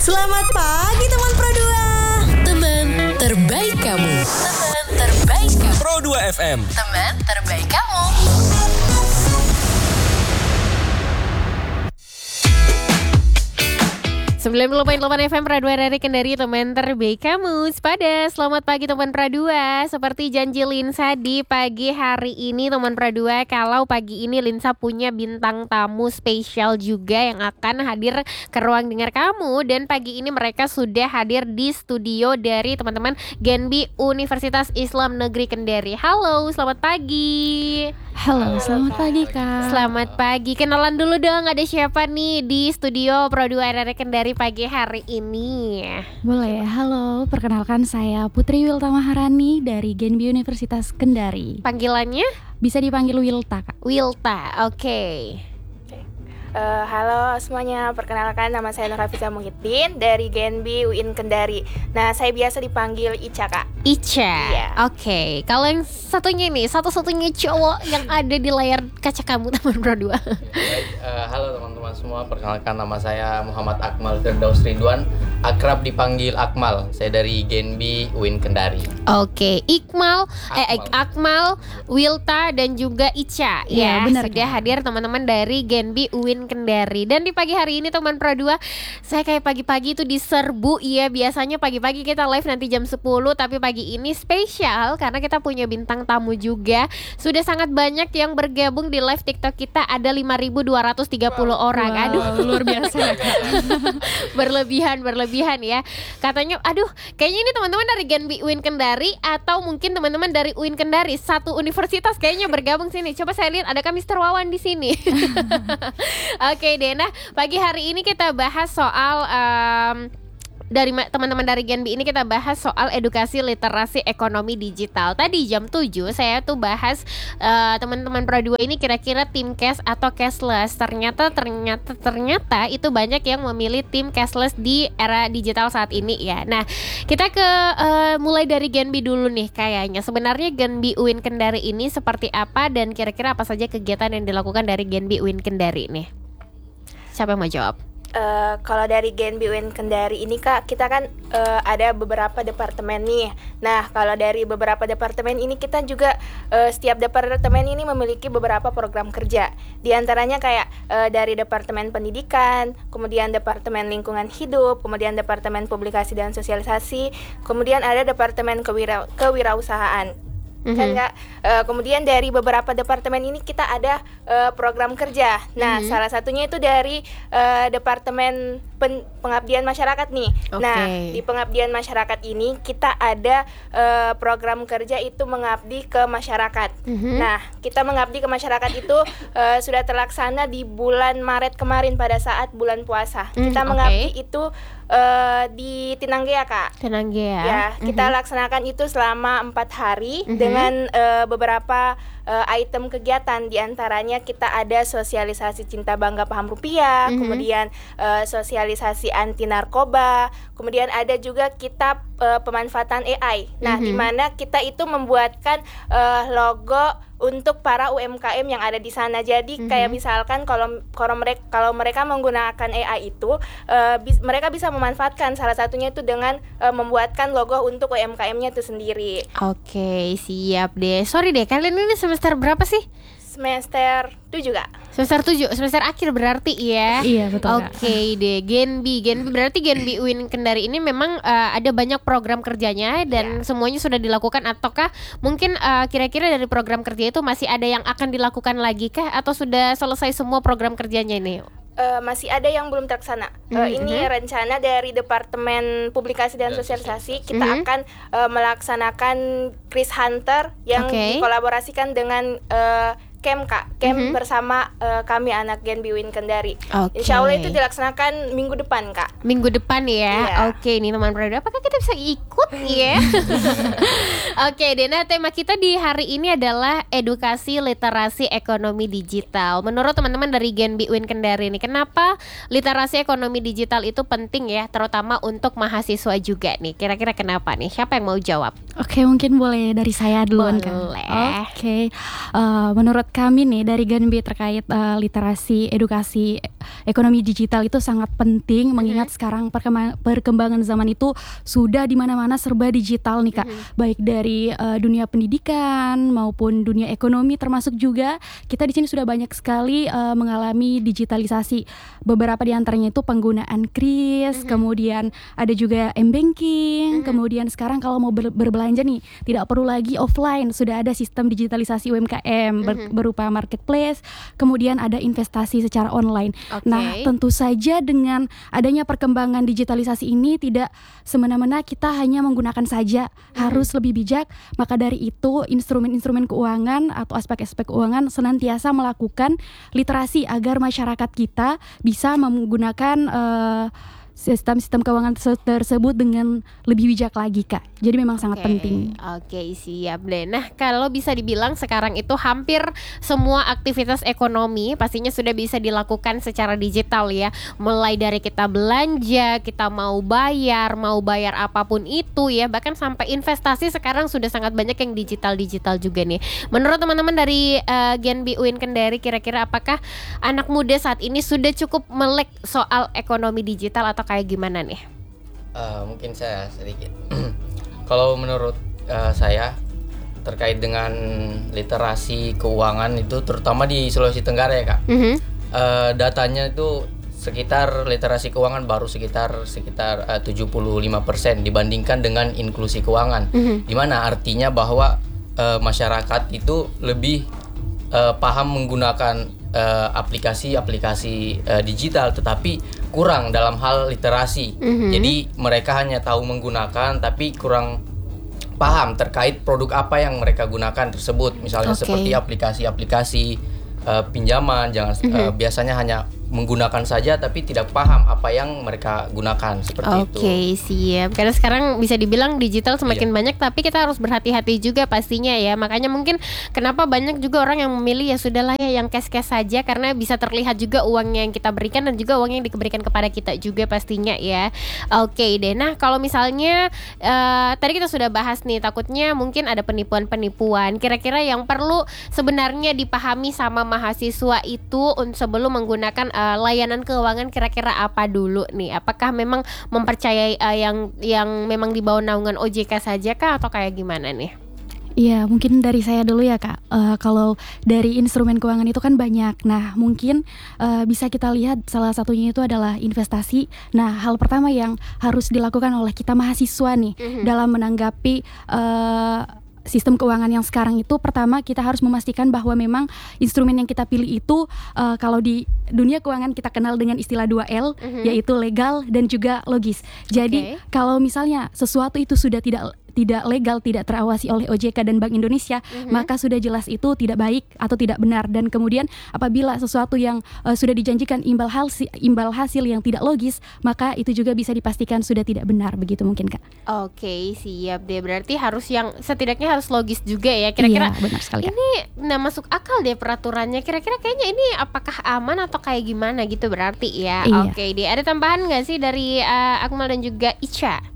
Selamat pagi teman Pro 2. Teman terbaik kamu. Teman terbaik kamu. Pro 2 FM. Teman terbaik kamu. Sebelum 90.8 FM Pradua RRI Kendari, teman terbaik kamu. Sepada selamat pagi teman Pradua. Seperti janji Linsa di pagi hari ini teman Pradua, kalau pagi ini Linsa punya bintang tamu spesial juga yang akan hadir ke ruang dengar kamu. Dan pagi ini mereka sudah hadir di studio dari teman-teman Genbi Universitas Islam Negeri Kendari. Halo, selamat pagi. Halo, selamat pagi Kak. Selamat pagi. Kenalan dulu dong, ada siapa nih di studio Pro 2 RRI Kendari pagi hari ini? Boleh, halo, perkenalkan saya Putri Wilta Maharani dari Genbi Universitas Kendari. Panggilannya? Bisa dipanggil Wilta Kak. Wilta, oke. Halo semuanya, perkenalkan nama saya Nur Hafizah Muhyiddin dari Genbi UIN Kendari. Nah, saya biasa dipanggil Ica Kak. Ica, Iya. Oke. Kalau yang satunya nih, satu-satunya cowok yang ada di layar kaca kamu teman Pro 2. Halo teman-teman semua, perkenalkan nama saya Muhammad Akmal Firdaus Ridwan, akrab dipanggil Akmal. Saya dari Genbi UIN Kendari. Oke, Akmal, Wilta dan juga Ica. Iya, Ya, benar, sudah Kak. hadir teman-teman dari Genbi UIN Kendari. Dan di pagi hari ini teman Pro 2, saya kayak pagi-pagi itu diserbu ya. Biasanya pagi-pagi kita live nanti jam 10, tapi pagi ini spesial karena kita punya bintang tamu juga. Sudah sangat banyak yang bergabung di live TikTok kita, ada 5.230 orang. Wow, Aduh, luar biasa ya, Kak. berlebihan ya. Katanya, aduh, kayaknya ini teman-teman dari Genbi UIN Kendari atau mungkin teman-teman dari UIN Kendari, satu universitas kayaknya bergabung sini. Coba saya lihat, adakah Mr. Wawan di sini? Oke deh, nah pagi hari ini kita bahas soal teman-teman dari Genbi ini kita bahas soal edukasi literasi ekonomi digital. Tadi jam 7 saya tuh bahas teman-teman Pro 2 ini kira-kira tim cash atau cashless. Ternyata itu banyak yang memilih tim cashless di era digital saat ini ya. Nah, kita mulai dari Genbi dulu nih kayaknya. Sebenarnya Genbi UIN Kendari ini seperti apa dan kira-kira apa saja kegiatan yang dilakukan dari Genbi UIN Kendari nih? Siapa yang mau jawab? Kalau dari Genbi UIN Kendari ini Kak, kita kan ada beberapa departemen nih. Nah, kalau dari beberapa departemen ini kita juga setiap departemen ini memiliki beberapa program kerja. Di antaranya kayak dari departemen pendidikan, kemudian departemen lingkungan hidup, kemudian departemen publikasi dan sosialisasi, kemudian ada departemen kewirausahaan. Kan Kak, kemudian dari beberapa departemen ini kita ada program kerja. Nah, salah satunya itu dari departemen pengabdian masyarakat nih. Oke. Nah, di pengabdian masyarakat ini kita ada program kerja itu mengabdi ke masyarakat. Nah, kita mengabdi ke masyarakat itu sudah terlaksana di bulan Maret kemarin pada saat bulan puasa. Kita mengabdi itu di Tinanggea Kak. Tinanggea. Ya, kita laksanakan itu selama 4 hari dengan beberapa item kegiatan. Di antaranya kita ada sosialisasi cinta bangga paham rupiah, kemudian sosialisasi anti narkoba, kemudian ada juga kita pemanfaatan AI. Nah, di mana kita itu membuatkan logo untuk para UMKM yang ada di sana. Jadi kayak misalkan kalau mereka menggunakan AI itu mereka bisa memanfaatkan salah satunya itu dengan membuatkan logo untuk UMKM-nya itu sendiri. Oke, siap deh. Sorry deh, kalian ini semester berapa sih? Semester 7 Kak. Semester 7, semester akhir berarti ya. Iya, betul, Kak. Oke deh, Genbi berarti Genbi UIN Kendari ini memang ada banyak program kerjanya dan semuanya sudah dilakukan, ataukah mungkin kira-kira dari program kerja itu masih ada yang akan dilakukan lagi kah atau sudah selesai semua program kerjanya ini? Masih ada yang belum terlaksana. Ini rencana dari Departemen Publikasi dan Sosialisasi. Kita akan melaksanakan Chris Hunter yang dikolaborasikan dengan camp Kak, camp bersama kami anak Genbi UIN Kendari. Insya Allah itu dilaksanakan minggu depan Kak. Minggu depan ya. Iya. Oke, ini teman Pro 2, apakah kita bisa ikut ya? Oke, Dena, tema kita di hari ini adalah edukasi literasi ekonomi digital. Menurut teman-teman dari Genbi UIN Kendari ini, kenapa literasi ekonomi digital itu penting ya, terutama untuk mahasiswa juga nih? Kira-kira kenapa nih? Siapa yang mau jawab? Oke, mungkin boleh dari saya duluan Kak. Boleh. Oke, menurut kami nih dari Genbi terkait literasi edukasi ekonomi digital itu sangat penting, mengingat sekarang perkembangan zaman itu sudah di mana-mana serba digital nih Kak. Baik dari dunia pendidikan maupun dunia ekonomi, termasuk juga kita di sini sudah banyak sekali mengalami digitalisasi. Beberapa di antaranya itu penggunaan kris, kemudian ada juga m-banking, kemudian sekarang kalau mau berbelanja nih tidak perlu lagi offline, sudah ada sistem digitalisasi UMKM berupa marketplace, kemudian ada investasi secara online. Nah, tentu saja dengan adanya perkembangan digitalisasi ini tidak semena-mena kita hanya menggunakan saja, harus lebih bijak. Maka dari itu instrumen-instrumen keuangan atau aspek-aspek keuangan senantiasa melakukan literasi agar masyarakat kita bisa menggunakan sistem-sistem keuangan tersebut dengan lebih bijak lagi Kak. Jadi memang sangat penting. Oke, siap deh. Nah, kalau bisa dibilang sekarang itu hampir semua aktivitas ekonomi pastinya sudah bisa dilakukan secara digital ya. Mulai dari kita belanja, kita mau bayar apapun itu ya. Bahkan sampai investasi sekarang sudah sangat banyak yang digital juga nih. Menurut teman-teman dari Genbi UIN Kendari, kira-kira apakah anak muda saat ini sudah cukup melek soal ekonomi digital atau kayak gimana nih? Mungkin saya sedikit. Kalau menurut saya terkait dengan literasi keuangan itu terutama di Sulawesi Tenggara ya Kak. Datanya itu sekitar literasi keuangan baru sekitar 75% dibandingkan dengan inklusi keuangan. Dimana artinya bahwa masyarakat itu lebih paham menggunakan aplikasi-aplikasi digital, tetapi kurang dalam hal literasi. Jadi mereka hanya tahu menggunakan tapi kurang paham terkait produk apa yang mereka gunakan tersebut. Misalnya seperti aplikasi-aplikasi pinjaman, biasanya hanya menggunakan saja tapi tidak paham apa yang mereka gunakan seperti itu. Oke, siap. Karena sekarang bisa dibilang digital semakin banyak, tapi kita harus berhati-hati juga pastinya ya. Makanya mungkin kenapa banyak juga orang yang memilih ya sudahlah ya yang cash saja, karena bisa terlihat juga uangnya yang kita berikan dan juga uang yang diberikan kepada kita juga pastinya ya. Oke deh. Nah, kalau misalnya tadi kita sudah bahas nih, takutnya mungkin ada penipuan-penipuan. Kira-kira yang perlu sebenarnya dipahami sama mahasiswa itu sebelum menggunakan layanan keuangan kira-kira apa dulu nih? Apakah memang mempercayai yang memang di bawah naungan OJK saja kah atau kayak gimana nih? Iya, mungkin dari saya dulu ya Kak. Kalau dari instrumen keuangan itu kan banyak. Nah, mungkin bisa kita lihat salah satunya itu adalah investasi. Nah, hal pertama yang harus dilakukan oleh kita mahasiswa nih dalam menanggapi sistem keuangan yang sekarang itu, pertama kita harus memastikan bahwa memang instrumen yang kita pilih itu kalau di dunia keuangan kita kenal dengan istilah 2L, yaitu legal dan juga logis. Jadi kalau misalnya sesuatu itu sudah tidak legal, tidak terawasi oleh OJK dan Bank Indonesia, maka sudah jelas itu tidak baik atau tidak benar. Dan kemudian apabila sesuatu yang sudah dijanjikan imbal hasil yang tidak logis, maka itu juga bisa dipastikan sudah tidak benar. Begitu mungkin Kak. Oke, siap deh. Berarti harus yang setidaknya harus logis juga ya. Kira-kira benar sekali, Kak. Ini masuk akal deh peraturannya. Kira-kira kayaknya ini apakah aman atau kayak gimana gitu berarti ya. Oke deh. Ada tambahan nggak sih dari Akmal dan juga Ica?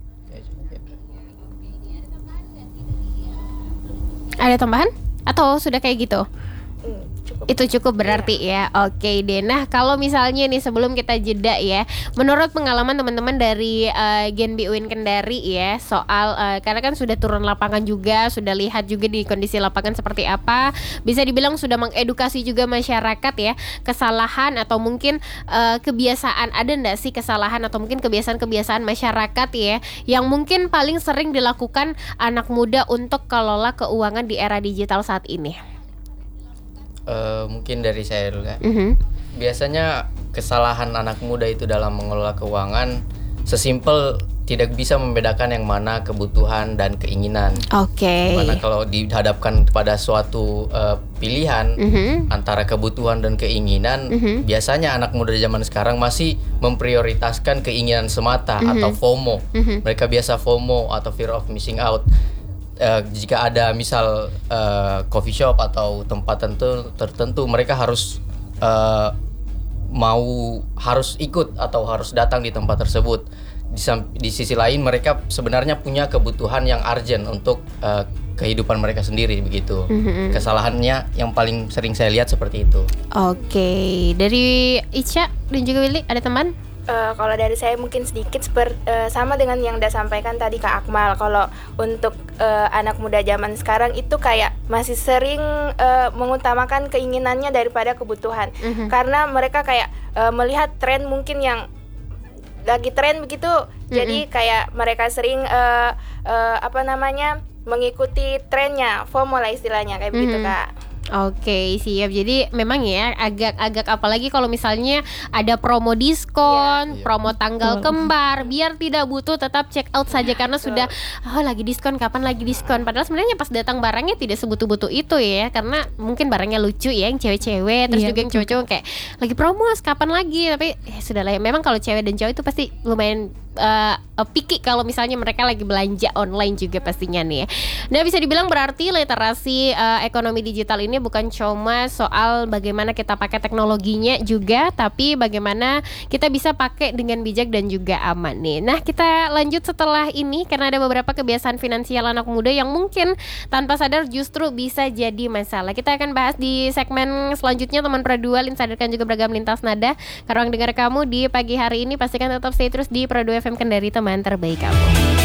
Ada tambahan? Atau sudah kayak gitu? Itu cukup berarti ya. Oke deh. Nah, kalau misalnya nih sebelum kita jeda ya, menurut pengalaman teman-teman dari Genbi UIN Kendari ya, soal karena kan sudah turun lapangan juga, sudah lihat juga di kondisi lapangan seperti apa, bisa dibilang sudah mengedukasi juga masyarakat ya, kesalahan atau mungkin kebiasaan, ada enggak sih kesalahan atau mungkin kebiasaan-kebiasaan masyarakat ya yang mungkin paling sering dilakukan anak muda untuk kelola keuangan di era digital saat ini? Mungkin dari saya dulu ya. Biasanya kesalahan anak muda itu dalam mengelola keuangan sesimpel tidak bisa membedakan yang mana kebutuhan dan keinginan. Dimana kalau dihadapkan kepada suatu pilihan antara kebutuhan dan keinginan, biasanya anak muda zaman sekarang masih memprioritaskan keinginan semata atau FOMO. Mereka biasa FOMO atau fear of missing out. Jika ada misal coffee shop atau tempat tertentu, mereka harus harus ikut atau harus datang di tempat tersebut. Di sisi lain mereka sebenarnya punya kebutuhan yang urgent untuk kehidupan mereka sendiri begitu. Kesalahannya yang paling sering saya lihat seperti itu. Oke, dari Ica dan juga Willy ada teman? Kalau dari saya mungkin sedikit sama dengan yang udah sampaikan tadi Kak Akmal. Kalau untuk anak muda zaman sekarang itu kayak masih sering mengutamakan keinginannya daripada kebutuhan. Karena mereka kayak melihat tren mungkin yang lagi tren begitu. Jadi kayak mereka sering mengikuti trennya, FOMO lah istilahnya kayak begitu Kak. Oke, siap. Jadi memang ya agak apalagi kalau misalnya ada promo diskon, promo tanggal kembar, biar tidak butuh tetap check out saja karena sudah lagi diskon, kapan lagi diskon. Padahal sebenarnya pas datang barangnya tidak sebutuh-butuh itu ya, karena mungkin barangnya lucu ya yang cewek-cewek, terus juga yang cowok-cowok kayak lagi promo, kapan lagi. Tapi sudahlah ya, memang kalau cewek dan cowok itu pasti lumayan picky kalau misalnya mereka lagi belanja online juga pastinya nih ya. Nah, bisa dibilang berarti literasi ekonomi digital ini bukan cuma soal bagaimana kita pakai teknologinya juga, tapi bagaimana kita bisa pakai dengan bijak dan juga aman nih. Nah, kita lanjut setelah ini karena ada beberapa kebiasaan finansial anak muda yang mungkin tanpa sadar justru bisa jadi masalah. Kita akan bahas di segmen selanjutnya teman Pro 2 sadarkan juga beragam lintas nada. Karena dengar kamu di pagi hari ini pastikan tetap stay terus di Pro 2 FM Kendari, teman terbaik kamu.